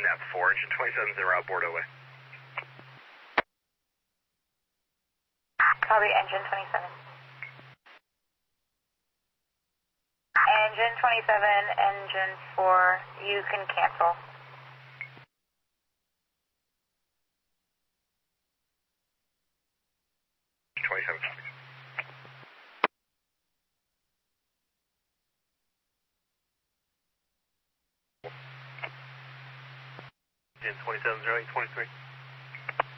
Nav 4, engine 27-0 outboard away. Copy, engine 27. Engine 27, engine 4, you can cancel. Engine 27-08, 23.